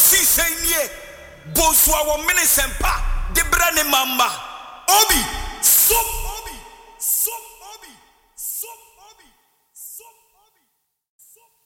si senye bonswa wo minisempa de brane mamba obi so obi so obi so obi so